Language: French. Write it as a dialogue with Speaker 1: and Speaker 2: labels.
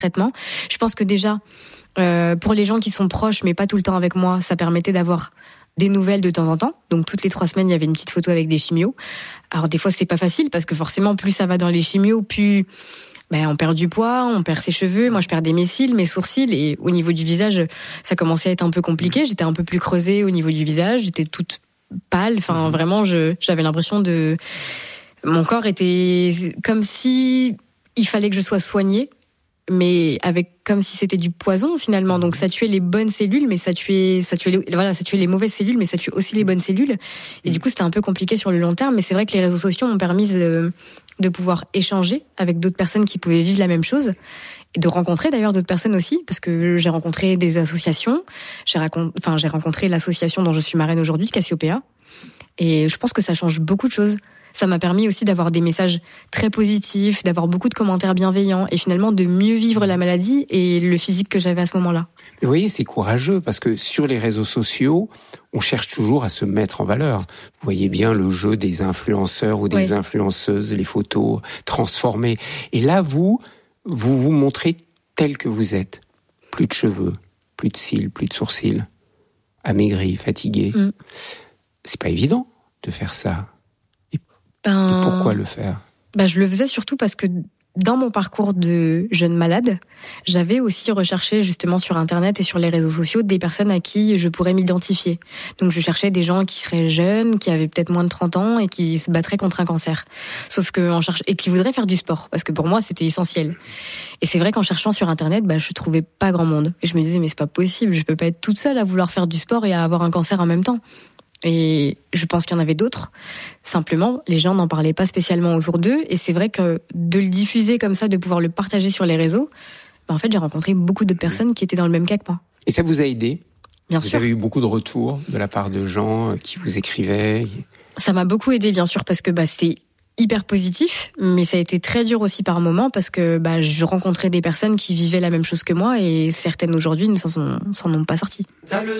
Speaker 1: traitement. Je pense que déjà, pour les gens qui sont proches, mais pas tout le temps avec moi, ça permettait d'avoir des nouvelles de temps en temps. Donc toutes les 3 semaines, il y avait une petite photo avec des chimios. Alors des fois, c'est pas facile parce que forcément, plus ça va dans les chimios, plus on perd du poids, on perd ses cheveux. Moi, je perdais mes cils, mes sourcils, et au niveau du visage, ça commençait à être un peu compliqué. J'étais un peu plus creusée au niveau du visage. J'étais toute pâle. Enfin, vraiment, j'avais l'impression mon corps était comme si il fallait que je sois soignée, mais comme si c'était du poison finalement. Donc ça tuait les bonnes cellules, mais ça tuait les mauvaises cellules, mais ça tuait aussi les bonnes cellules. Et du coup, c'était un peu compliqué sur le long terme. Mais c'est vrai que les réseaux sociaux m'ont permis de pouvoir échanger avec d'autres personnes qui pouvaient vivre la même chose, et de rencontrer d'ailleurs d'autres personnes aussi, parce que j'ai rencontré des associations. J'ai rencontré l'association dont je suis marraine aujourd'hui, Cassiopeia, et je pense que ça change beaucoup de choses. Ça m'a permis aussi d'avoir des messages très positifs, d'avoir beaucoup de commentaires bienveillants, et finalement de mieux vivre la maladie et le physique que j'avais à ce moment-là.
Speaker 2: Mais vous voyez, c'est courageux, parce que sur les réseaux sociaux, on cherche toujours à se mettre en valeur. Vous voyez bien le jeu des influenceurs ou des influenceuses, les photos transformées. Et là, vous montrez tel que vous êtes. Plus de cheveux, plus de cils, plus de sourcils, amaigri, fatigué. C'est pas évident de faire ça. Et pourquoi le faire ?
Speaker 1: Je le faisais surtout parce que dans mon parcours de jeune malade, j'avais aussi recherché justement sur Internet et sur les réseaux sociaux des personnes à qui je pourrais m'identifier. Donc je cherchais des gens qui seraient jeunes, qui avaient peut-être moins de 30 ans et qui se battraient contre un cancer. Et qui voudraient faire du sport, parce que pour moi c'était essentiel. Et c'est vrai qu'en cherchant sur Internet, je trouvais pas grand monde. Et je me disais, mais c'est pas possible, je peux pas être toute seule à vouloir faire du sport et à avoir un cancer en même temps. Et je pense qu'il y en avait d'autres. Simplement, les gens n'en parlaient pas spécialement autour d'eux. Et c'est vrai que de le diffuser comme ça, de pouvoir le partager sur les réseaux, en fait, j'ai rencontré beaucoup d'autres personnes qui étaient dans le même cas que moi.
Speaker 2: Et ça vous a aidé ?
Speaker 1: Bien sûr.
Speaker 2: Vous avez eu beaucoup de retours de la part de gens qui vous écrivaient ?
Speaker 1: Ça m'a beaucoup aidé, bien sûr, parce que c'est hyper positif, mais ça a été très dur aussi par moments, parce que je rencontrais des personnes qui vivaient la même chose que moi, et certaines aujourd'hui ne s'en sont pas sorties.